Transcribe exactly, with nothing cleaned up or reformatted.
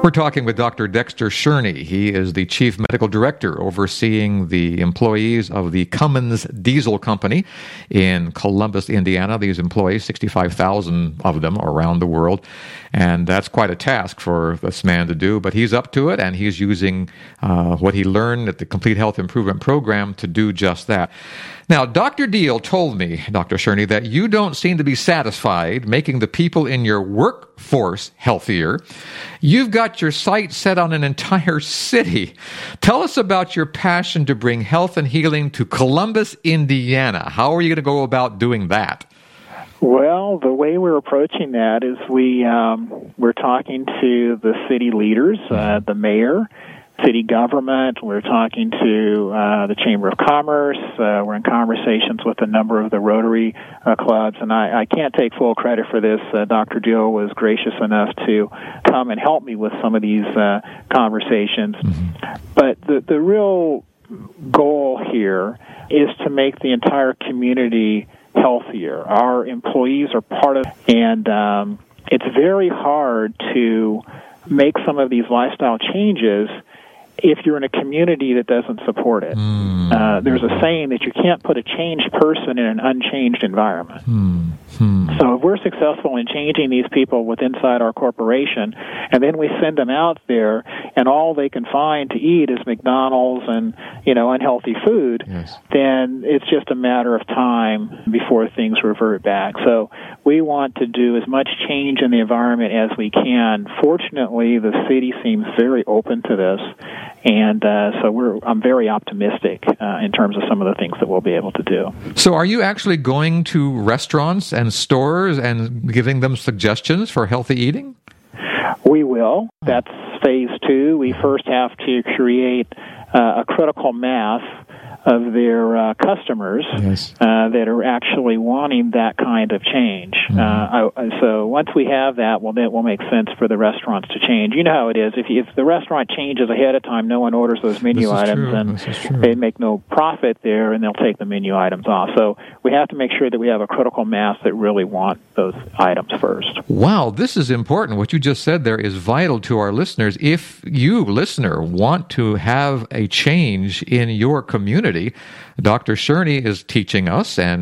We're talking with Doctor Dexter Cherney. He is the Chief Medical Director overseeing the employees of the Cummins Diesel Company in Columbus, Indiana. These employees, sixty-five thousand of them around the world. And that's quite a task for this man to do, but he's up to it, and he's using uh, what he learned at the Complete Health Improvement Program to do just that. Now, Doctor Deal told me, Doctor Cherney, that you don't seem to be satisfied making the people in your workforce healthier. You've got your sights set on an entire city. Tell us about your passion to bring health and healing to Columbus, Indiana. How are you going to go about doing that? Well, the way we're approaching that is we, um, we're talking to the city leaders, uh, the mayor, city government. We're talking to uh, the Chamber of Commerce. Uh, we're in conversations with a number of the Rotary uh, clubs, and I, I can't take full credit for this. Uh, Doctor Joe was gracious enough to come and help me with some of these uh, conversations. Mm-hmm. But the, the real goal here is to make the entire community healthier. Our employees are part of it, and um, it's very hard to make some of these lifestyle changes if you're in a community that doesn't support it. Mm. Uh, there's a saying that you can't put a changed person in an unchanged environment. Mm. Mm. So if we're successful in changing these people with inside our corporation, and then we send them out there, and all they can find to eat is McDonald's and, you know, unhealthy food, yes. then it's just a matter of time before things revert back. So we want to do as much change in the environment as we can. Fortunately, the city seems very open to this. And uh, so we're, I'm very optimistic uh, in terms of some of the things that we'll be able to do. So are you actually going to restaurants and stores and giving them suggestions for healthy eating? We will. That's phase two. We first have to create uh, a critical mass of their uh, customers yes. uh, that are actually wanting that kind of change. Mm-hmm. Uh, I, so once we have that, well, then it will make sense for the restaurants to change. You know how it is. If, you, if the restaurant changes ahead of time, no one orders those menu items, and they make no profit there, and they'll take the menu items off. So we have to make sure that we have a critical mass that really want those items first. Wow, this is important. What you just said there is vital to our listeners. If you, listener, want to have a change in your community, Doctor Cherney is teaching us, and